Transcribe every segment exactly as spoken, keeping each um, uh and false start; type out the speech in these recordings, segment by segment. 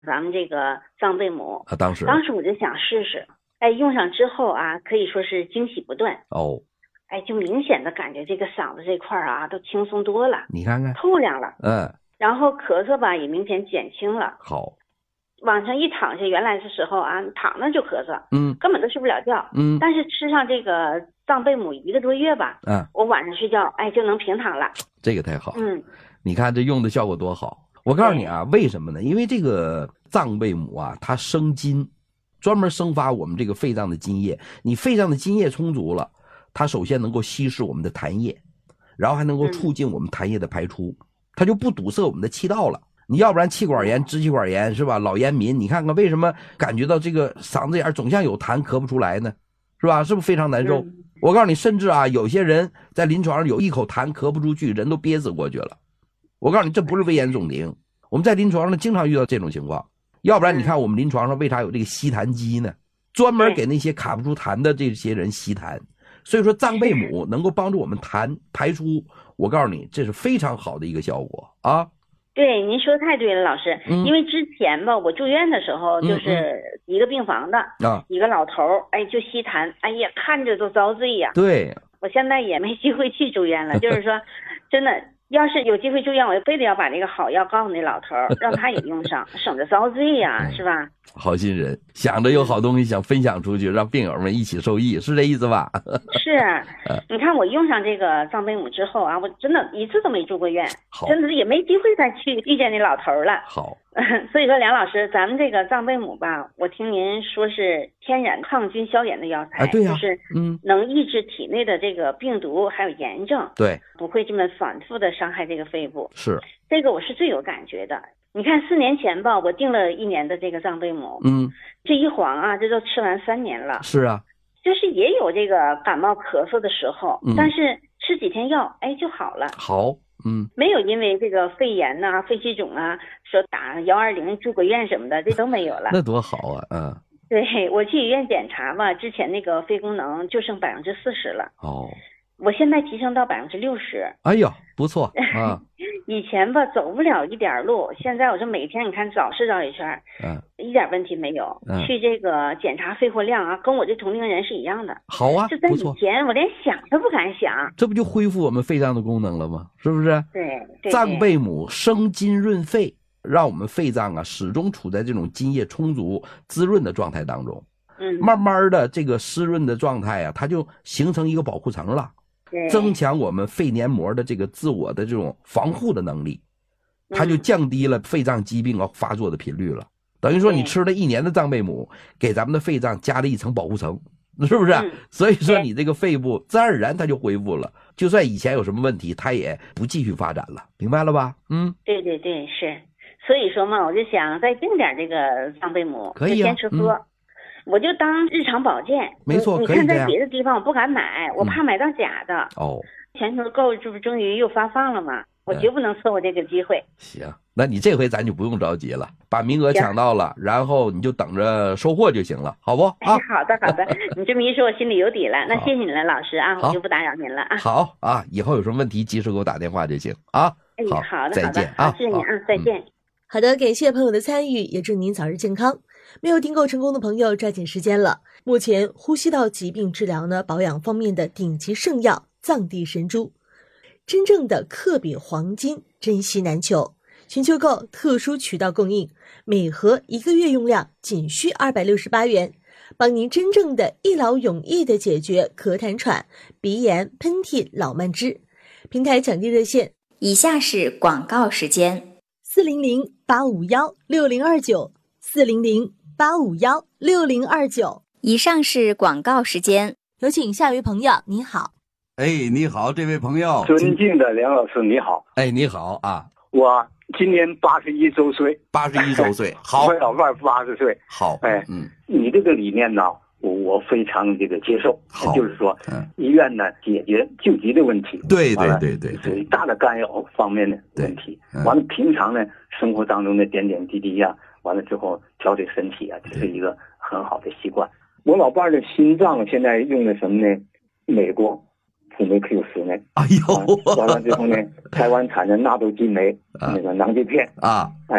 咱们这个藏贝母啊，当时当时我就想试试，哎，用上之后啊，可以说是惊喜不断哦， 哎，就明显的感觉这个嗓子这块啊都轻松多了， 你看看透亮了， 嗯， 然后咳嗽吧也明显减轻了。 好， 往上一躺下，原来的时候啊，躺那就咳嗽， 嗯， 根本都睡不了觉， 嗯， 但是吃上这个藏贝母一个多月吧， 嗯， 我晚上睡觉，哎，就能平躺了， 这个太好， 嗯， 你看这用的效果多好。我告诉你啊，为什么呢？因为这个藏贝母啊，它生津，专门生发我们这个肺脏的津液。你肺脏的津液充足了，它首先能够稀释我们的痰液，然后还能够促进我们痰液的排出，它就不堵塞我们的气道了。你要不然气管炎、支气管炎是吧？老烟民，你看看为什么感觉到这个嗓子眼总像有痰咳不出来呢？是吧？是不是非常难受？嗯、我告诉你，甚至啊，有些人在临床上有一口痰咳不出去，人都憋死过去了。我告诉你，这不是危言耸听。我们在临床上经常遇到这种情况。要不然你看我们临床上为啥有这个吸痰机呢？专门给那些卡不出痰的这些人吸痰。所以说藏贝母能够帮助我们痰排出，我告诉你，这是非常好的一个效果啊。 对，您说太对了，老师。嗯、因为之前吧，我住院的时候，就是一个病房的、嗯嗯、一个老头，哎，就吸痰，哎呀，看着都遭罪呀。 对， 我现在也没机会去住院了，就是说，真的。要是有机会住院，我就非得要把这个好药告诉那老头，让他也用上，省得遭罪呀、啊，是吧？ 好心人，想着有好东西想分享出去，让病友们一起受益，是这意思吧？ 是，你看我用上这个藏贝母之后啊，我真的一次都没住过院，真的也没机会再去遇见那老头了。 好， 所以说梁老师，咱们这个藏贝母吧，我听您说是天然抗菌消炎的药材， 啊、对呀、啊， 就是嗯，能抑制体内的这个病毒还有炎症， 对， 不会这么反复的伤害这个肺部。 是， 这个我是最有感觉的。你看四年前吧，我订了一年的这个藏贝母， 嗯， 这一晃啊，这都吃完三年了。 是啊， 就是也有这个感冒咳嗽的时候，嗯、但是吃几天药，哎就好了。 好，嗯， 没有因为这个肺炎呐、啊、肺气肿啊，说打幺二零住个院什么的，这都没有了。 那多好啊，嗯。 对，我去医院检查吧，之前那个肺功能就剩百分之四十了。 哦。 我现在提升到百分之六十， 哎呦，不错啊！ 以前吧走不了一点路，现在我说每天你看早市绕一圈，嗯，一点问题没有。嗯、去这个检查肺活量啊，跟我这同龄人是一样的。 好啊， 就在以前我连想都不敢想。 这不就恢复我们肺脏的功能了吗？是不是？ 对，对藏贝母生津润肺，让我们肺脏啊始终处在这种津液充足、滋润的状态当中。 嗯， 慢慢的这个湿润的状态啊，它就形成一个保护层了。增强我们肺黏膜的这个自我的这种防护的能力，它就降低了肺脏疾病啊发作的频率了。等于说你吃了一年的藏贝母，给咱们的肺脏加了一层保护层，是不是？ 嗯、 所以说你这个肺部自然而然它就恢复了，就算以前有什么问题，它也不继续发展了，明白了吧？嗯， 对对对，是。所以说嘛，我就想再订点这个藏贝母， 可以啊， 坚持喝。嗯，我就当日常保健， 没错， 你看在别的地方我不敢买，我怕买到假的。 哦， 全球购这不终于又发放了吗？我绝不能错过这个机会。 行，那你这回咱就不用着急了，把名额抢到了，然后你就等着收货就行了，好不？啊， 好的好的，你这么一说，我心里有底了。那谢谢你了，老师啊，我就不打扰您了啊。 好啊，以后有什么问题及时给我打电话就行啊。 哎， 好， 好的， 再见啊， 谢谢您啊，再见。嗯好的，感谢朋友的参与，也祝您早日健康。没有订购成功的朋友抓紧时间了。目前呼吸道疾病治疗呢，保养方面的顶级圣药藏地神珠，真正的克比黄金，珍稀难求。全球购特殊渠道供应，每盒一个月用量仅需二百六十八元，帮您真正的一劳永逸的解决咳痰喘、鼻炎、喷嚏、老慢支。平台抢地热线： 以下是广告时间。 四零零八五幺六零二九，四零零八五幺六零二九。 以上是广告时间， 有请下一位朋友。你好， 哎，你好，这位朋友， 尊敬的梁老师，你好。 哎，你好啊， 我今年八十一周岁， 八十一周岁，好， 我老伴八十岁， 好， 哎， 嗯， 你这个理念呢？我我非常这个接受，就是说，嗯，医院呢解决救急的问题， 对对对对， 最大的干扰方面的问题。完了，平常呢生活当中的点点滴滴呀、啊，完了之后调整身体啊，这是一个很好的习惯。我老伴的心脏现在用的什么呢？美国普美 Q 十呢？ 哎呦， 完了之后呢，台湾产的纳豆激酶那个囊剂片啊， 哎，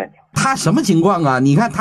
他什么情况啊？你看他。